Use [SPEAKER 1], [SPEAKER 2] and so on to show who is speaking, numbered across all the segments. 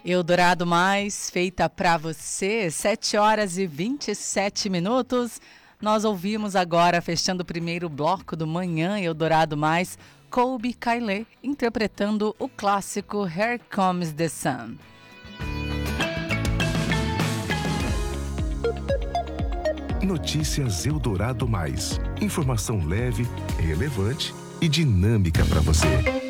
[SPEAKER 1] Eldorado Mais, feita para você, 7 horas e 27 minutos. Nós ouvimos agora, fechando o primeiro bloco do Manhã Eldorado Mais, Colbie Caillat interpretando o clássico Here Comes the Sun.
[SPEAKER 2] Notícias Eldorado Mais. Informação leve, relevante e dinâmica para você.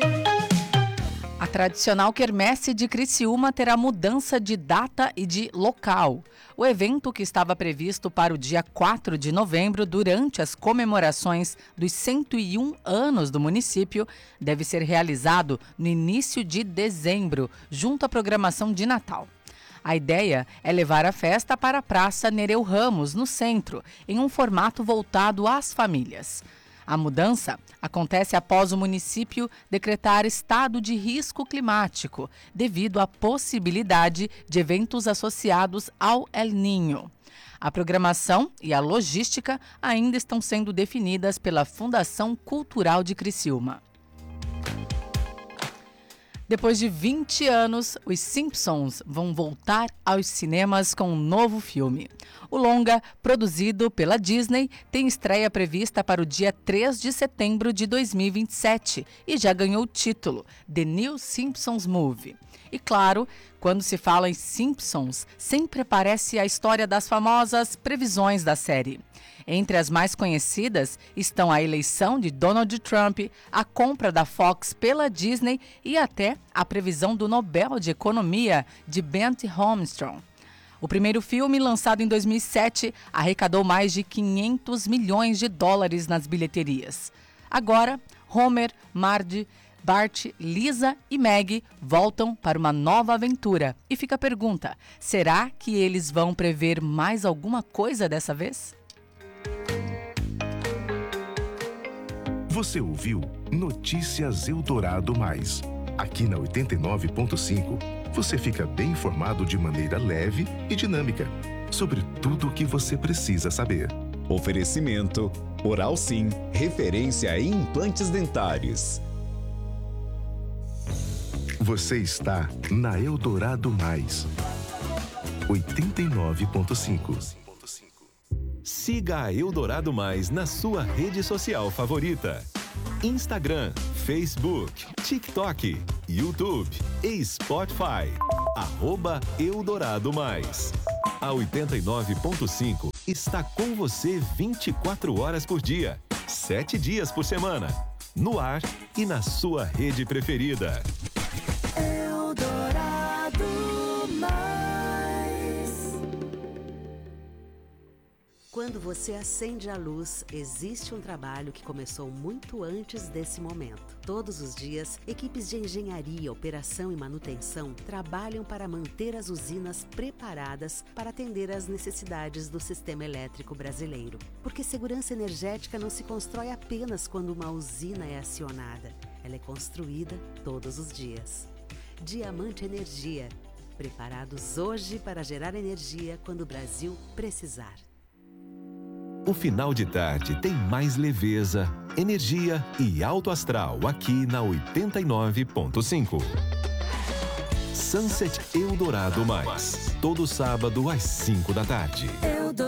[SPEAKER 1] A tradicional quermesse de Criciúma terá mudança de data e de local. O evento, que estava previsto para o dia 4 de novembro, durante as comemorações dos 101 anos do município, deve ser realizado no início de dezembro, junto à programação de Natal. A ideia é levar a festa para a Praça Nereu Ramos, no centro, em um formato voltado às famílias. A mudança acontece após o município decretar estado de risco climático, devido à possibilidade de eventos associados ao El Niño. A programação e a logística ainda estão sendo definidas pela Fundação Cultural de Criciúma. Depois de 20 anos, os Simpsons vão voltar aos cinemas com um novo filme. O longa, produzido pela Disney, tem estreia prevista para o dia 3 de setembro de 2027 e já ganhou o título The New Simpsons Movie. E claro, quando se fala em Simpsons, sempre aparece a história das famosas previsões da série. Entre as mais conhecidas estão a eleição de Donald Trump, a compra da Fox pela Disney e até a previsão do Nobel de Economia de Bengt Holmstrom. O primeiro filme, lançado em 2007, arrecadou mais de 500 milhões de dólares nas bilheterias. Agora, Homer, Marge, Bart, Lisa e Maggie voltam para uma nova aventura. E fica a pergunta, será que eles vão prever mais alguma coisa dessa vez?
[SPEAKER 2] Você ouviu Notícias Eldorado Mais. Aqui na 89.5, você fica bem informado de maneira leve e dinâmica sobre tudo o que você precisa saber.
[SPEAKER 3] Oferecimento Oral Sim, referência em implantes dentários.
[SPEAKER 2] Você está na Eldorado Mais. 89.5. Siga a Eldorado Mais na sua rede social favorita. Instagram, Facebook, TikTok, YouTube e Spotify. @Eldorado Mais. A 89.5 está com você 24 horas por dia, 7 dias por semana. No ar e na sua rede preferida.
[SPEAKER 4] Eldorado Mais. Quando você acende a luz, existe um trabalho que começou muito antes desse momento. Todos os dias, equipes de engenharia, operação e manutenção trabalham para manter as usinas preparadas para atender às necessidades do sistema elétrico brasileiro. Porque segurança energética não se constrói apenas quando uma usina é acionada. Ela é construída todos os dias. Diamante Energia. Preparados hoje para gerar energia quando o Brasil precisar.
[SPEAKER 2] O final de tarde tem mais leveza, energia e alto astral aqui na 89.5. Sunset Eldorado Mais. Todo sábado às 5 da tarde.